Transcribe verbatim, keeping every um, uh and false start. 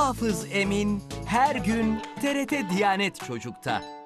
Hafız Emin her gün T R T Diyanet Çocuk'ta.